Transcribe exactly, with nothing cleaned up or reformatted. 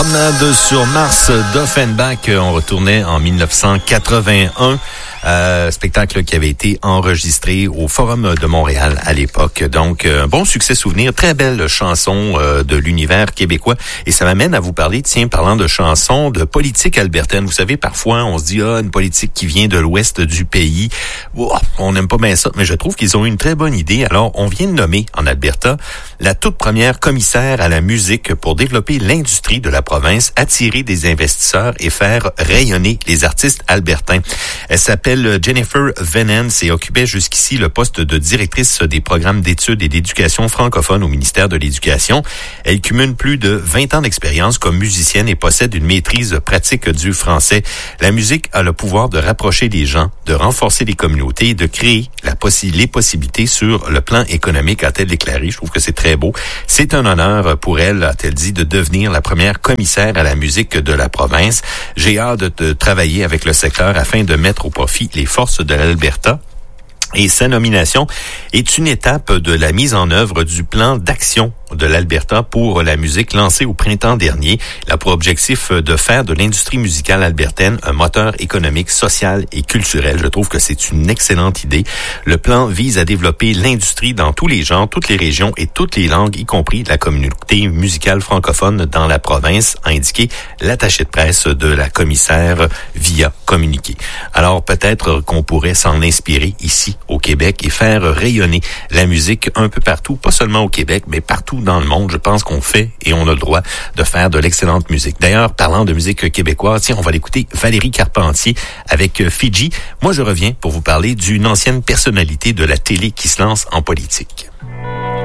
Promenade sur Mars d'Offenbach. On retournait en dix-neuf cent quatre-vingt-un. Euh, spectacle qui avait été enregistré au Forum de Montréal à l'époque. Donc, un bon succès souvenir, très belle chanson euh, de l'univers québécois. Et ça m'amène à vous parler, tiens, parlant de chansons, de politique albertaine. Vous savez, parfois, on se dit, ah, une politique qui vient de l'ouest du pays. Oh, on n'aime pas bien ça, mais je trouve qu'ils ont eu une très bonne idée. Alors, on vient de nommer en Alberta la toute première commissaire à la musique pour développer l'industrie de la province, attirer des investisseurs et faire rayonner les artistes albertains. Elle s'appelle Jennifer Venance et occupait jusqu'ici le poste de directrice des programmes d'études et d'éducation francophone au ministère de l'Éducation. Elle cumule plus de vingt ans d'expérience comme musicienne et possède une maîtrise pratique du français. La musique a le pouvoir de rapprocher les gens, de renforcer les communautés et de créer la possi- les possibilités sur le plan économique, a-t-elle déclaré. Je trouve que c'est très beau. C'est un honneur pour elle, a-t-elle dit, de devenir la première commissaire à la musique de la province. J'ai hâte de, de travailler avec le secteur afin de mettre au profit les forces de l'Alberta. Et sa nomination est une étape de la mise en œuvre du plan d'action de l'Alberta pour la musique lancé au printemps dernier. Il a pour objectif de faire de l'industrie musicale albertaine un moteur économique, social et culturel. Je trouve que c'est une excellente idée. Le plan vise à développer l'industrie dans tous les genres, toutes les régions et toutes les langues, y compris la communauté musicale francophone dans la province, a indiqué l'attaché de presse de la commissaire via communiqué. Alors peut-être qu'on pourrait s'en inspirer ici au Québec et faire rayonner la musique un peu partout, pas seulement au Québec, mais partout dans le monde. Je pense qu'on fait et on a le droit de faire de l'excellente musique. D'ailleurs, parlant de musique québécoise, tiens, on va l'écouter Valérie Carpentier avec Fidji. Moi, je reviens pour vous parler d'une ancienne personnalité de la télé qui se lance en politique.